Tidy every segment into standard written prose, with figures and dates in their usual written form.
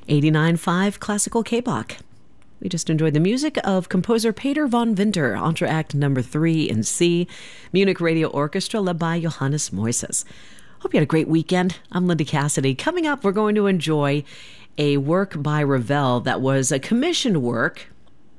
89.5 Classical K-Bach. We just enjoyed the music of composer Peter von Winter, Entr'acte number 3 in C, Munich Radio Orchestra, led by Johannes Moises. Hope you had a great weekend. I'm Linda Cassidy. Coming up, we're going to enjoy a work by Ravel that was a commissioned work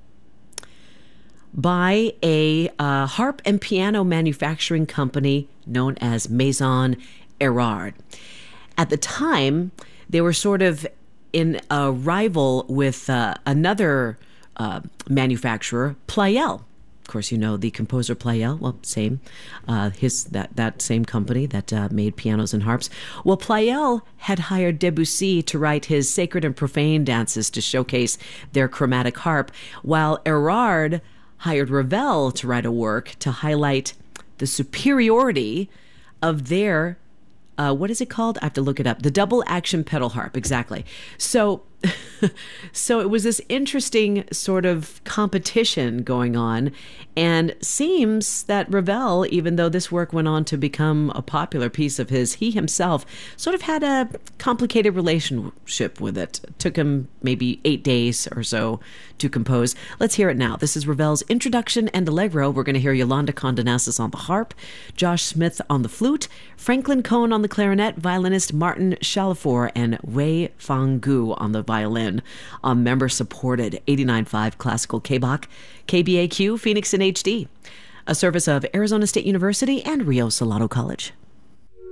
by a harp and piano manufacturing company known as Maison Erard. At the time, they were sort of in a rival with another manufacturer, Pleyel. Of course, you know the composer Pleyel. Well, same. That same company that made pianos and harps. Well, Pleyel had hired Debussy to write his sacred and profane dances to showcase their chromatic harp, while Erard hired Ravel to write a work to highlight the superiority of their what is it called? I have to look it up. The double action pedal harp, exactly. So it was this interesting sort of competition going on, and seems that Ravel, even though this work went on to become a popular piece of his, he himself sort of had a complicated relationship with it. It took him maybe 8 days or so to compose. Let's hear it now. This is Ravel's Introduction and Allegro. We're going to hear Yolanda Condonasis on the harp, Josh Smith on the flute, Franklin Cohen on the clarinet, violinist Martin Chalifour, and Wei Fang Gu on the violin on member-supported 89.5 Classical K-Bach, KBAQ, Phoenix in HD, a service of Arizona State University and Rio Salado College.